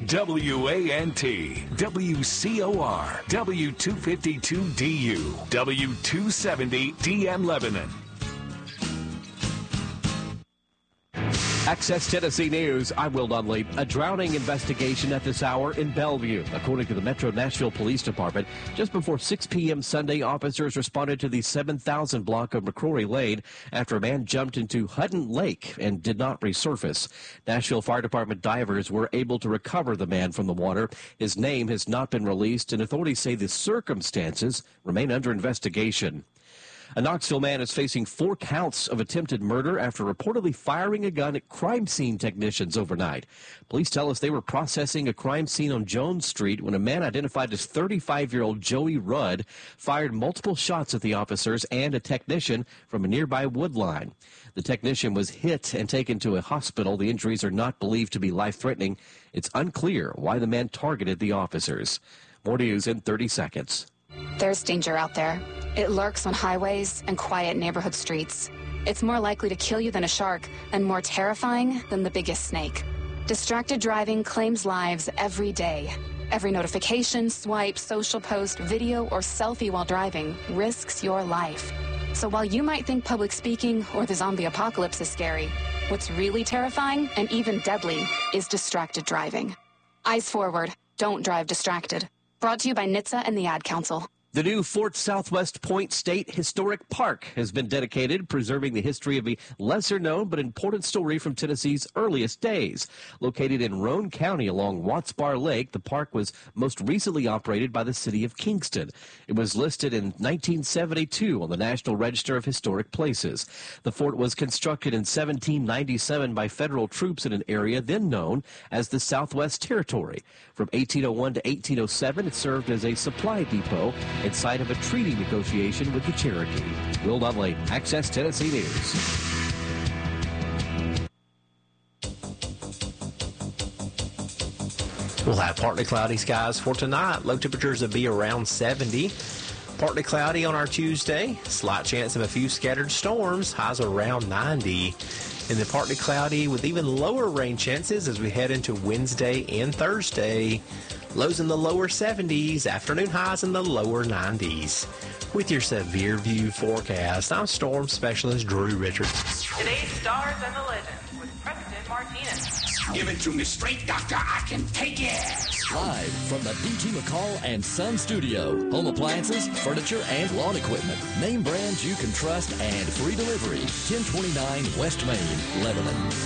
WANT, WCOR, W252DU, W270 DM Lebanon. Access Tennessee News, I'm Will Dunley. A drowning investigation at this hour in Bellevue. According to the Metro Nashville Police Department, just before 6 p.m. Sunday, officers responded to the 7,000 block of McCrory Lane after a man jumped into Hutton Lake and did not resurface. Nashville Fire Department divers were able to recover the man from the water. His name has not been released, and authorities say the circumstances remain under investigation. A Knoxville man is facing 4 counts of attempted murder after reportedly firing a gun at crime scene technicians overnight. Police tell us they were processing a crime scene on Jones Street when a man identified as 35-year-old Joey Rudd fired multiple shots at the officers and a technician from a nearby wood line. The technician was hit and taken to a hospital. The injuries are not believed to be life-threatening. It's unclear why the man targeted the officers. More news in 30 seconds. There's danger out there. It lurks on highways and quiet neighborhood streets. It's more likely to kill you than a shark and more terrifying than the biggest snake. Distracted driving claims lives every day. Every notification, swipe, social post, video, or selfie while driving risks your life. So while you might think public speaking or the zombie apocalypse is scary, what's really terrifying and even deadly is distracted driving. Eyes forward. Don't drive distracted. Brought to you by NHTSA and the Ad Council. The new Fort Southwest Point State Historic Park has been dedicated, preserving the history of a lesser-known but important story from Tennessee's earliest days. Located in Roane County along Watts Bar Lake, the park was most recently operated by the city of Kingston. It was listed in 1972 on the National Register of Historic Places. The fort was constructed in 1797 by federal troops in an area then known as the Southwest Territory. From 1801 to 1807, it served as a supply depot and site of a treaty negotiation with the Cherokee. Will Dunley, Access Tennessee News. We'll have partly cloudy skies for tonight. Low temperatures will be around 70. Partly cloudy on our Tuesday. Slight chance of a few scattered storms. Highs around 90. And then partly cloudy with even lower rain chances as we head into Wednesday and Thursday. Lows in the lower 70s, afternoon highs in the lower 90s. With your Severe View forecast, I'm Storm Specialist Drew Richards. Today's stars and the legends with Preston Martinez. Give it to me straight, doctor. I can take it. Live from the D.G. McCall and Son Studio. Home appliances, furniture, and lawn equipment. Name brands you can trust and free delivery. 1029 West Main, Lebanon.